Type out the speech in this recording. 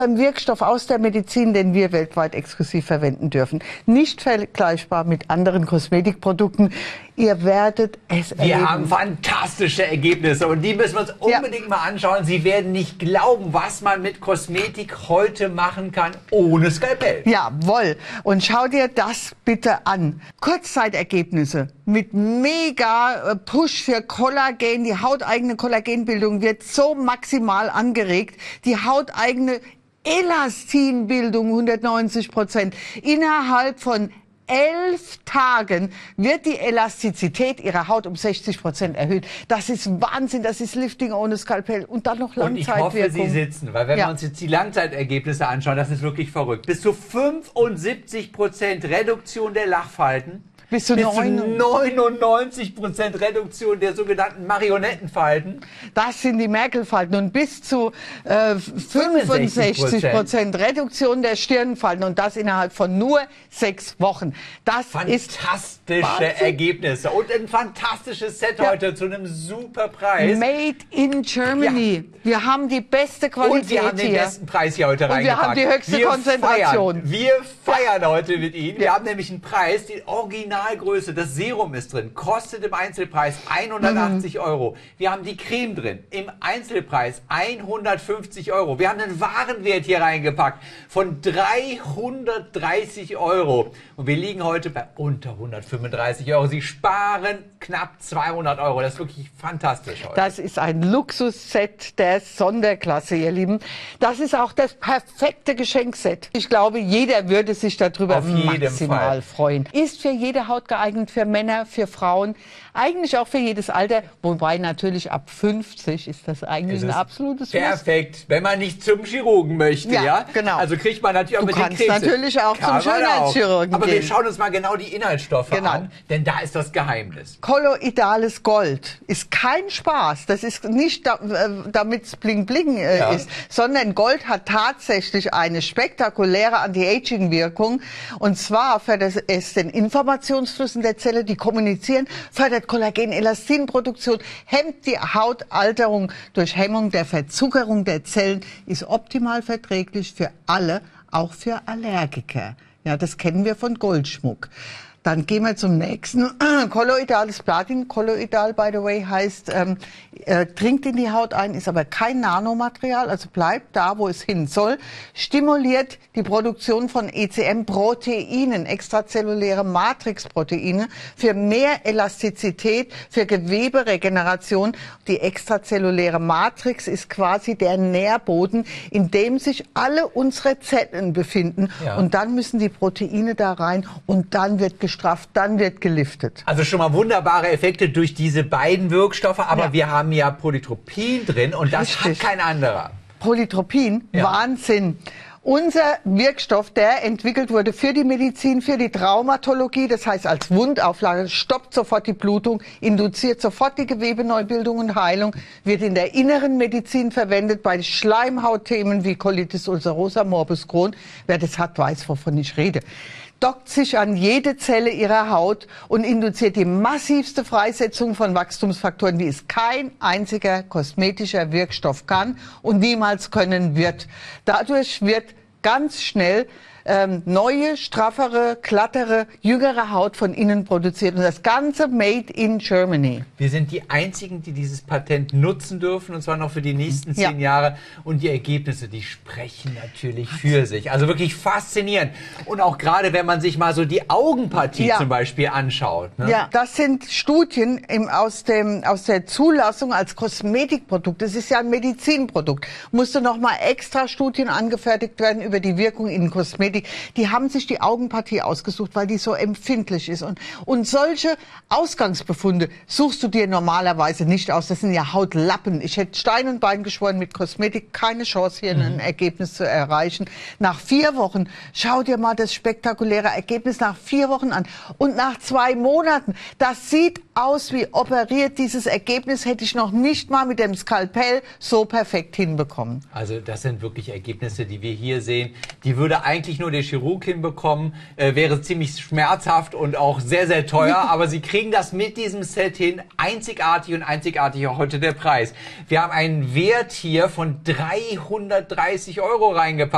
Ein Wirkstoff aus der Medizin, den wir weltweit exklusiv verwenden dürfen. Nicht vergleichbar mit anderen Kosmetikprodukten. Ihr werdet es erleben. Wir haben fantastische Ergebnisse und die müssen wir uns unbedingt mal anschauen. Sie werden nicht glauben, was man mit Kosmetik heute machen kann ohne Skalpell. Jawohl. Und schau dir das bitte an. Kurzzeitergebnisse mit mega Push für Kollagen. Die hauteigene Kollagenbildung wird so maximal angeregt. Die hauteigene Elastinbildung 190%. Innerhalb von 11 Tagen wird die Elastizität ihrer Haut um 60% erhöht. Das ist Wahnsinn, das ist Lifting ohne Skalpell und dann noch Langzeitwirkung. Und ich hoffe, Sie sitzen, weil wenn wir uns jetzt die Langzeitergebnisse anschauen, das ist wirklich verrückt. Bis zu 75% Reduktion der Lachfalten. Bis zu 99% Reduktion der sogenannten Marionettenfalten. Das sind die Merkel-Falten. Und bis zu 65% Reduktion der Stirnfalten. Und das innerhalb von nur 6 Wochen. Das ist fantastische Ergebnisse. Und ein fantastisches Set heute zu einem super Preis. Made in Germany. Ja. Wir haben die beste Qualität. Und wir haben den besten Preis hier heute reingepackt. Und wir haben die höchste Konzentration. Wir feiern heute mit Ihnen. Wir haben nämlich einen Preis, die Originalgröße, das Serum ist drin, kostet im Einzelpreis 180 Euro. Wir haben die Creme drin, im Einzelpreis 150 Euro. Wir haben einen Warenwert hier reingepackt von 330 Euro. Und wir liegen heute bei unter 135 Euro. Sie sparen knapp 200 Euro. Das ist wirklich fantastisch heute. Das ist ein Luxusset der Sonderklasse, ihr Lieben. Das ist auch das perfekte Geschenkset. Ich glaube, jeder würde sich darüber maximal freuen. Ist für jede Haut geeignet, für Männer, für Frauen, eigentlich auch für jedes Alter, wobei natürlich ab 50 ist das eigentlich ein absolutes Muss. Perfekt, wenn man nicht zum Chirurgen möchte, ja? Genau. Also kriegt man natürlich auch mit den Krebs. Du kannst natürlich auch zum Schönheitschirurgen Aber gehen. wir schauen uns mal genau die Inhaltsstoffe an, denn da ist das Geheimnis. Kolloidales Gold ist kein Spaß. Das ist nicht, damit es bling bling ist, sondern Gold hat tatsächlich eine spektakuläre Anti-Aging-Wirkung. Und zwar fördert es den Informationsfluss in der Zelle, die kommunizieren, fördert Kollagen-Elastinproduktion, hemmt die Hautalterung durch Hemmung der Verzuckerung der Zellen, ist optimal verträglich für alle, auch für Allergiker. Ja, das kennen wir von Goldschmuck. Dann gehen wir zum nächsten. Kolloidales Platin. Kolloidal, by the way, heißt, dringt in die Haut ein, ist aber kein Nanomaterial, also bleibt da, wo es hin soll. Stimuliert die Produktion von ECM-Proteinen, extrazelluläre Matrixproteine, für mehr Elastizität, für Geweberegeneration. Die extrazelluläre Matrix ist quasi der Nährboden, in dem sich alle unsere Zellen befinden. Ja. Und dann müssen die Proteine da rein und dann wird gestrafft, dann wird geliftet. Also schon mal wunderbare Effekte durch diese beiden Wirkstoffe, aber wir haben ja Polytropin drin und das hat kein anderer. Polytropin, Wahnsinn. Unser Wirkstoff, der entwickelt wurde für die Medizin, für die Traumatologie, das heißt als Wundauflage, stoppt sofort die Blutung, induziert sofort die Gewebeneubildung und Heilung, wird in der inneren Medizin verwendet bei Schleimhautthemen wie Colitis ulcerosa, Morbus Crohn. Wer das hat, weiß, wovon ich rede. Dockt sich an jede Zelle ihrer Haut und induziert die massivste Freisetzung von Wachstumsfaktoren, die es kein einziger kosmetischer Wirkstoff kann und niemals können wird. Dadurch wird ganz schnell neue, straffere, glattere, jüngere Haut von innen produziert. Und das Ganze made in Germany. Wir sind die Einzigen, die dieses Patent nutzen dürfen, und zwar noch für die nächsten 10 Jahre. Und die Ergebnisse, die sprechen natürlich für sich. Also wirklich faszinierend. Und auch gerade, wenn man sich mal so die Augenpartie zum Beispiel anschaut. Ne? Ja, das sind Studien aus der Zulassung als Kosmetikprodukt. Das ist ja ein Medizinprodukt. Musste nochmal extra Studien angefertigt werden über die Wirkung in Kosmetik. Die haben sich die Augenpartie ausgesucht, weil die so empfindlich ist. Und solche Ausgangsbefunde suchst du dir normalerweise nicht aus. Das sind ja Hautlappen. Ich hätte Stein und Bein geschworen, mit Kosmetik keine Chance, hier ein Ergebnis zu erreichen. Nach 4 Wochen, schau dir mal das spektakuläre Ergebnis nach 4 Wochen an. Und nach 2 Monaten, das sieht aus wie operiert. Dieses Ergebnis hätte ich noch nicht mal mit dem Skalpell so perfekt hinbekommen. Also das sind wirklich Ergebnisse, die wir hier sehen. Die würde eigentlich nur der Chirurg hinbekommen, wäre ziemlich schmerzhaft und auch sehr, sehr teuer. Aber Sie kriegen das mit diesem Set hin. Einzigartig und einzigartig auch heute der Preis. Wir haben einen Wert hier von 330 Euro reingepackt.